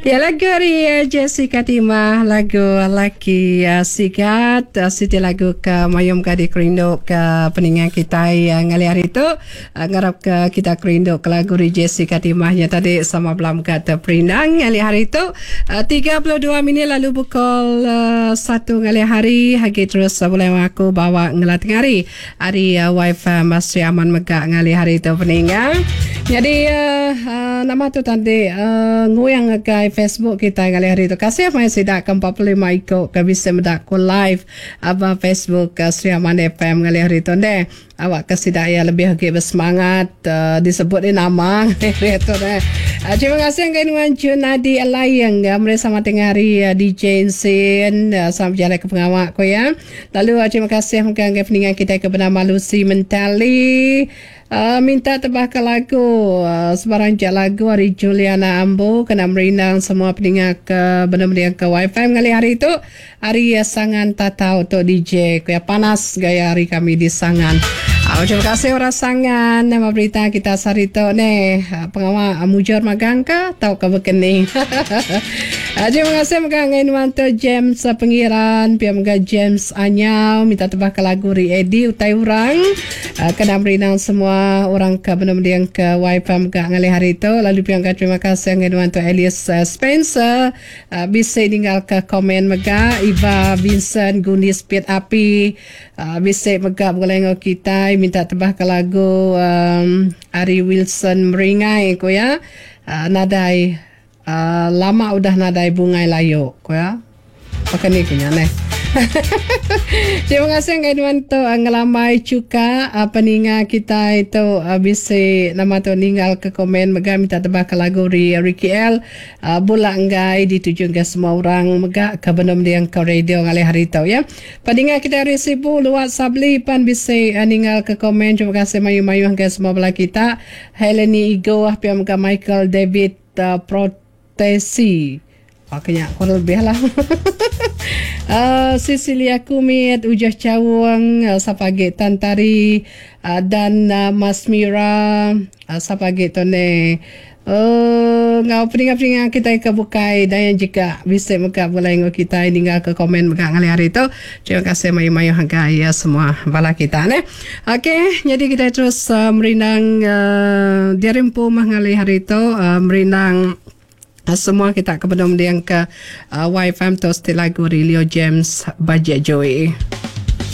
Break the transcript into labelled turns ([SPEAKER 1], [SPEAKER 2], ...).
[SPEAKER 1] Ya, lagu dari Jessica Timah, lagu laki sikat, siti lagu ke mayum ka di kerindu ke peningan kita yang ngali hari tu ngarap ke kita kerindu ke lagu dari Jessica Timahnya tadi sama belam kata perinang ngali hari tu 32 minit lalu pukul 1 ngali hari hagi terus boleh aku bawa ngelat ngari hari wifi Masri Aman Megak ngali hari tu peningan. Jadi nama tu tadi nguyang ke Facebook kita kali hari tu. Kasih apa yang sidak ke 45 ikut ke bisa mendak ku live apa Facebook Sri Aman FM kali hari tu deh. Awak kesidak ya lebih lagi bersemangat disebut nama hari tu deh. Terima kasih yang kainuan Junadi Alayang mereka sama tengah hari DJ Insin sama jalan ke pengawak ko ya. Lalu terima kasih yang peningan kita ke bernama Lucy Mentali. Minta tebahkan lagu sebarang je lagu hari Juliana Ambo kena merinang semua peningat ke benar-benar ke wifi ngali hari itu hari sangan tatau tu DJ kaya panas gaya hari kami di sangan. Terima kasih orang sangan nama berita kita sarito ne pengawal mujur magang ka tau ke bekening. Terima kasih magang mantu James pengiran pihak magang James Anyau minta tebahkan lagu ri Edi utai orang kena merinang semua orang ke benar-benar ke wifi magang ngali hari itu lalu pihak terima kasih mantu Elias Spencer bisa tinggal ke komen magang Iva Vincent Gunis Piet Api bisa magang mengelengok kita minta tebah ke lagu Ari Wilson Meringai ko ya nadai lama udah nadai bungai layo ko ya pakai ni kunya ne. Terima kasih kainuan tu ngelamai cuka peninga kita itu bisa nama tu ninggal ke komen mega minta tebah ke lagu Ricky L bola enggai dituju ke semua orang mega ke benom dia ke radio ngali hari tu ya. Peninga kita resibu luat sabli pan bisa ninggal ke komen. Terima kasih mayu-mayu ke semua belah kita. Heleni Igo pia mega Michael David Protesi. Paknya kurang lebih lah. Cecilia Kumit, Ujah Cawang, Sapage Tantari dan Mas Mira, Sapage Tone. Ngau peringat-peringat kita ke bukai dan yang jika bisa muka boleh ngau kita tinggal ke komen muka ngali hari itu. Terima kasih mayu-mayu harga ya semua bala kita ne. Okey, jadi kita terus merinang dirimpu mengali hari itu merinang semua kita kepada yang ke YFM tu lagu Rilio James Budget Joey.